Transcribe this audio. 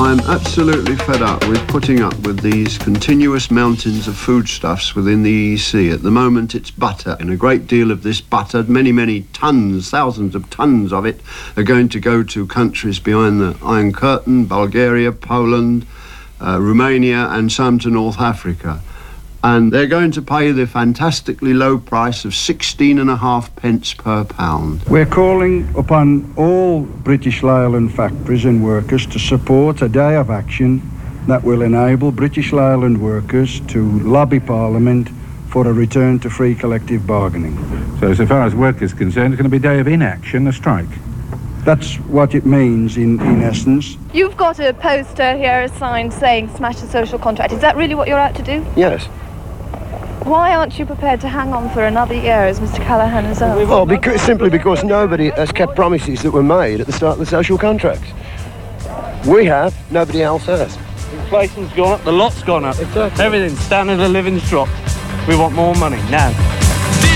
I'm absolutely fed up with putting up with these continuous mountains of foodstuffs within the EEC. At the moment it's butter, and a great deal of this butter, many tons, thousands of tons of it, are going to go to countries behind the Iron Curtain, Bulgaria, Poland, Romania, and some to North Africa. And they're going to pay the fantastically low price of 16.5 pence per pound. We're calling upon all British Leyland factories and workers to support a day of action that will enable British Leyland workers to lobby Parliament for a return to free collective bargaining. So far as work is concerned, it's going to be a day of inaction, a strike. That's what it means in essence. You've got a poster here, a sign saying smash the social contract. Is that really what you're out to do? Yes. Why aren't you prepared to hang on for another year, as Mr. Callaghan has asked? Well, simply because nobody has kept promises that were made at the start of the social contract. We have, nobody else has. Inflation's gone up, the lot's gone up. Exactly. Everything, standard of living's dropped. We want more money now.